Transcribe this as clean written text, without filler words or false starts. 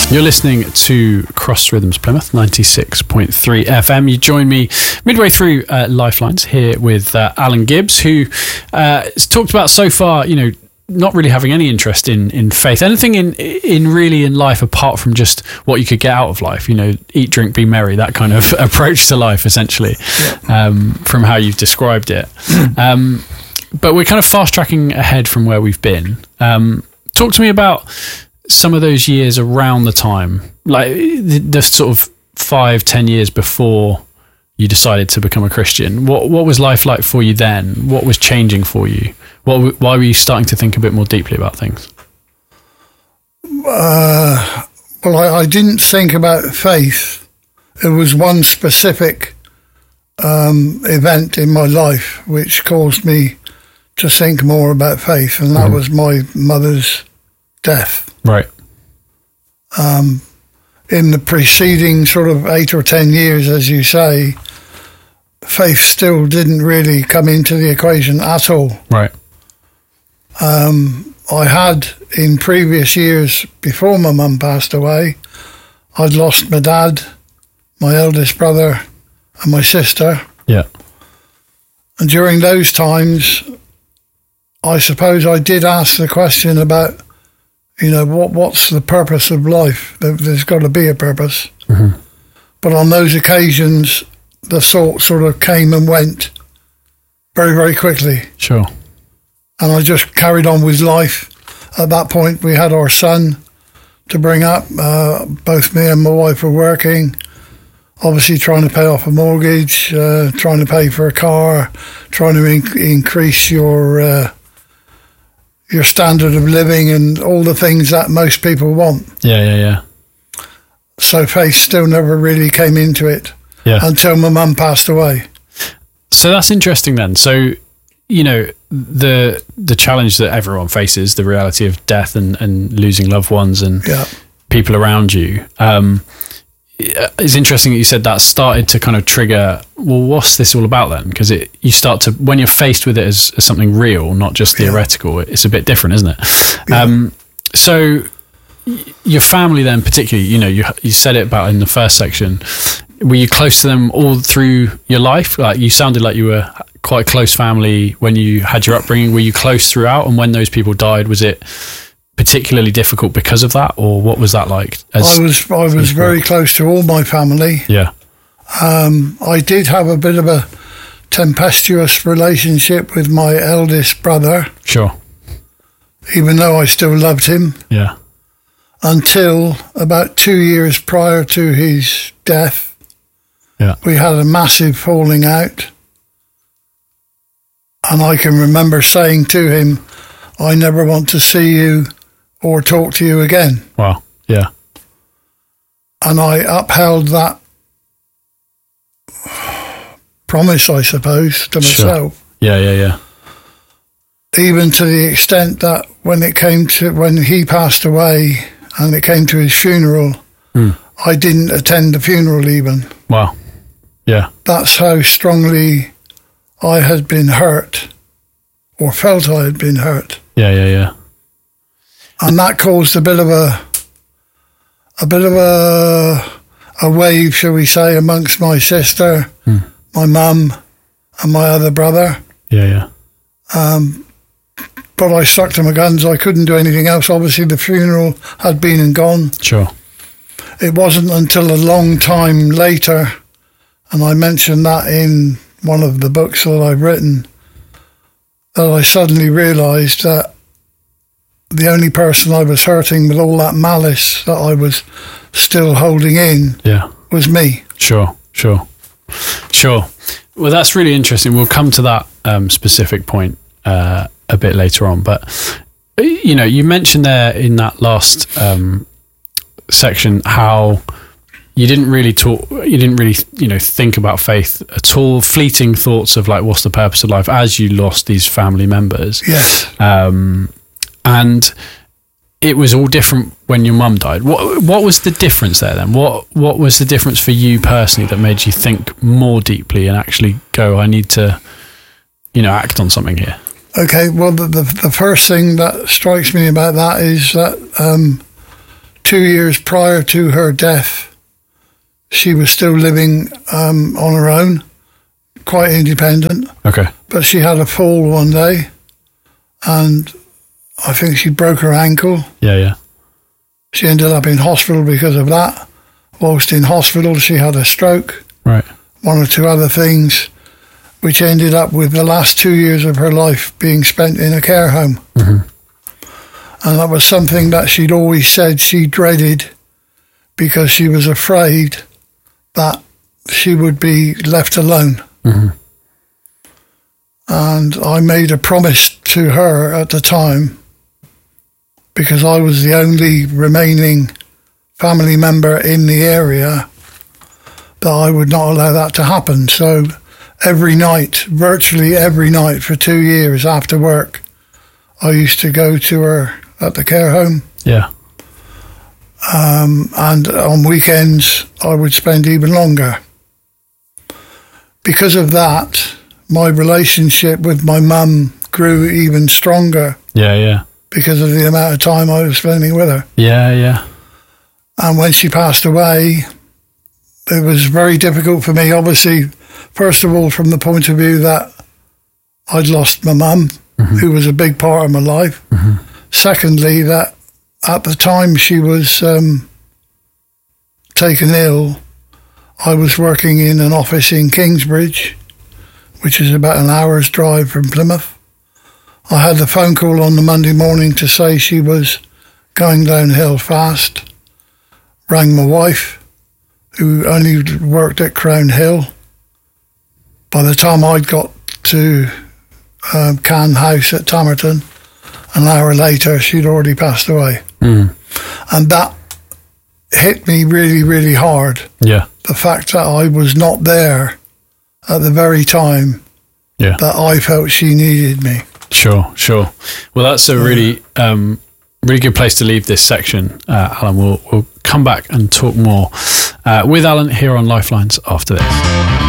You're listening to Cross Rhythms Plymouth 96.3 FM. You join me midway through Lifelines here with Alan Gibbs, who has talked about so far, not really having any interest in faith, anything in really in life apart from just what you could get out of life, eat, drink, be merry, that kind of approach to life, essentially, from how you've described it. But we're kind of fast tracking ahead from where we've been. Talk to me about some of those years around the time, like the sort of 5-10 years before you decided to become a Christian. What was life like for you then? What was changing for you? Why were you starting to think a bit more deeply about things? Well, I didn't think about faith. It was one specific event in my life which caused me to think more about faith, and that was my mother's death. Right. In the preceding sort of 8 or 10 years, as you say, faith still didn't really come into the equation at all. Right. I had, in previous years, before my mum passed away, I'd lost my dad, my eldest brother, and my sister. Yeah. And during those times, I suppose I did ask the question about, what's the purpose of life? There's got to be a purpose. Mm-hmm. But on those occasions, the thought sort of came and went very, very quickly. Sure. And I just carried on with life. At that point, we had our son to bring up. Both me and my wife were working, obviously trying to pay off a mortgage, trying to pay for a car, trying to increase your standard of living and all the things that most people want. Yeah. So faith still never really came into it until my mum passed away. So that's interesting then. So, the challenge that everyone faces, the reality of death and losing loved ones and people around you. It's interesting that you said that started to kind of trigger, well, what's this all about then? Because you start to, when you're faced with it as something real, not just theoretical, it's a bit different, isn't it? Yeah. So your family then particularly, you said it about in the first section, were you close to them all through your life? Like you sounded like you were quite a close family when you had your upbringing. Were you close throughout? And when those people died, was it particularly difficult because of that, or what was that like? I was very close to all my family. Yeah. I did have a bit of a tempestuous relationship with my eldest brother. Sure. Even though I still loved him. Yeah. Until about 2 years prior to his death. Yeah. We had a massive falling out. And I can remember saying to him, I never want to see you or talk to you again. Wow. Yeah. And I upheld that promise, I suppose, to myself. Sure. Yeah. Even to the extent that when he passed away and it came to his funeral, I didn't attend the funeral even. Wow. Yeah. That's how strongly I had been hurt, or felt I had been hurt. Yeah. And that caused a bit of a wave, shall we say, amongst my sister, my mum, and my other brother. Yeah. But I stuck to my guns. I couldn't do anything else. Obviously, the funeral had been and gone. Sure. It wasn't until a long time later, and I mentioned that in one of the books that I've written, that I suddenly realised that the only person I was hurting with all that malice that I was still holding in was me. Sure. Well, that's really interesting. We'll come to that specific point a bit later on. But, you mentioned there in that last section how you didn't really think about faith at all. Fleeting thoughts of like, what's the purpose of life as you lost these family members. Yes. And it was all different when your mum died. What was the difference there then? What was the difference for you personally that made you think more deeply and actually go, I need to, act on something here? Okay, well, the first thing that strikes me about that is that 2 years prior to her death, she was still living on her own, quite independent. Okay. But she had a fall one day, and I think she broke her ankle. Yeah. She ended up in hospital because of that. Whilst in hospital, she had a stroke. Right. One or two other things, which ended up with the last 2 years of her life being spent in a care home. Mm-hmm. And that was something that she'd always said she dreaded, because she was afraid that she would be left alone. Mm-hmm. And I made a promise to her at the time, because I was the only remaining family member in the area, that I would not allow that to happen. So every night, virtually every night for 2 years after work, I used to go to her at the care home. Yeah. And on weekends, I would spend even longer. Because of that, my relationship with my mum grew even stronger. Yeah. Because of the amount of time I was spending with her. Yeah. And when she passed away, it was very difficult for me, obviously, first of all, from the point of view that I'd lost my mum, mm-hmm. who was a big part of my life. Mm-hmm. Secondly, that at the time she was taken ill, I was working in an office in Kingsbridge, which is about an hour's drive from Plymouth. I had the phone call on the Monday morning to say she was going downhill fast. Rang my wife, who only worked at Crown Hill. By the time I'd got to Cann House at Tamerton, an hour later, she'd already passed away. Mm. And that hit me really, really hard. Yeah. The fact that I was not there at the very time that I felt she needed me. Sure. Well, that's a really good place to leave this section, Alan. We'll come back and talk more with Alan here on Lifelines after this.